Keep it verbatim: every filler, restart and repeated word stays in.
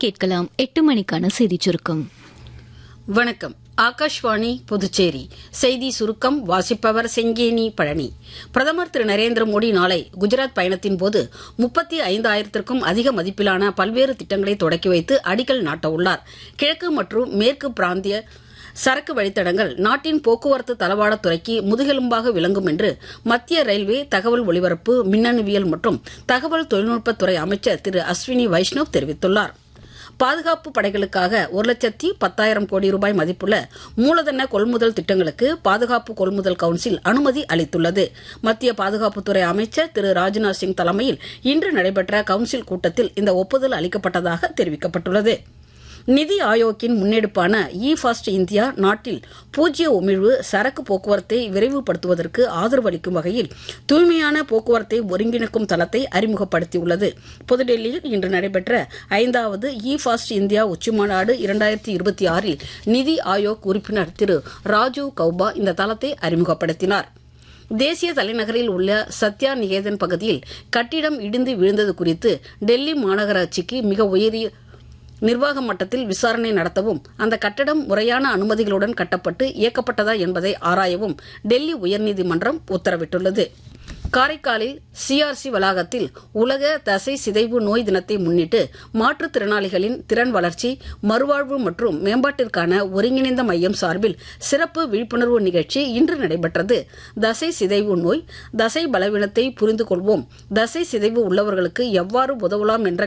கேட்கலாம் எட்டு மணிக்கான செய்திச் சுருக்கம். வணக்கம். ஆகாஷ்வாணி புதுச்சேரி செய்தி சுருக்கம் வாசிப்பவர் செங்கேனி பழனி. பிரதமர் திரு நரேந்திர மோடி நாளை குஜராத் பயணத்தின் போது முப்பத்தி ஐந்தாயிரத்திற்கும் அதிக மதிப்பிலான பல்வேறு திட்டங்களை தொடக்கி வைத்து அடிக்கல் நாட்ட உள்ளார். கிழக்கு மற்றும் மேற்கு பிராந்திய சரக்கு வழித்தடங்கள் நாட்டின் போக்குவரத்து தளவாடத்துறைக்கு முதுகெலும்பாக விளங்கும் என்று மத்திய ரயில்வே, தகவல் ஒலிபரப்பு, மின்னணுவியல் மற்றும் தகவல் தொழில்நுட்பத்துறை அமைச்சர் திரு அஸ்வினி வைஷ்ணவ் தெரிவித்துள்ளார். பாதுகாப்பு படைகளுக்காக ஒரு லட்சத்தி பத்தாயிரம் கோடி ரூபாய் மதிப்புள்ள மூலதன கொள்முதல் திட்டங்களுக்கு பாதுகாப்பு கொள்முதல் கவுன்சில் அனுமதி அளித்துள்ளது. மத்திய பாதுகாப்புத்துறை அமைச்சர் திரு ராஜ்நாத் சிங் தலைமையில் இன்று நடைபெற்ற கவுன்சில் கூட்டத்தில் இந்த ஒப்புதல் அளிக்கப்பட்டதாக தெரிவிக்கப்பட்டுள்ளது. நிதி ஆயோக்கின் முன்னெடுப்பான இ ஃபாஸ்ட் இந்தியா நாட்டில் பூஜ்ய உமிழ்வு சரக்கு போக்குவரத்தை விரைவுபடுத்துவதற்கு ஆதரவு அளிக்கும் வகையில் தூய்மையான போக்குவரத்தை ஒருங்கிணைக்கும் தளத்தை அறிமுகப்படுத்தியுள்ளது. புதுடெல்லியில் இன்று நடைபெற்ற ஐந்தாவது இ ஃபாஸ்ட் இந்தியா உச்சிமாநாடு இரண்டாயிரத்தி இருபத்தி ஆறில் நிதி ஆயோக் உறுப்பினர் திரு ராஜீவ் கௌபா இந்த தளத்தை அறிமுகப்படுத்தினார். தேசிய தலைநகரில் உள்ள சத்யா நிகேதன் பகுதியில் கட்டிடம் இடிந்து விழுந்தது குறித்து டெல்லி மாநகராட்சிக்கு மிக உயரிய நிர்வாக மட்டத்தில் விசாரணை நடத்தவும், அந்த கட்டடம் முறையான அனுமதிகளுடன் கட்டப்பட்டு இயக்கப்பட்டதா என்பதை ஆராயவும் டெல்லி உயர்நீதிமன்றம் உத்தரவிட்டுள்ளது. காரைக்காலில் சிஆர்சி வளாகத்தில் உலக தசை சிதைவு நோய் தினத்தை முன்னிட்டு மாற்றுத்திறனாளிகளின் திறன் வளர்ச்சி, மறுவாழ்வு மற்றும் மேம்பாட்டிற்கான ஒருங்கிணைந்த மையம் சார்பில் சிறப்பு விழிப்புணர்வு நிகழ்ச்சி இன்று நடைபெற்றது. தசை சிதைவு நோய், தசை பலவீனத்தை புரிந்து கொள்வோம், தசை சிதைவு உள்ளவர்களுக்கு எவ்வாறு உதவலாம் என்ற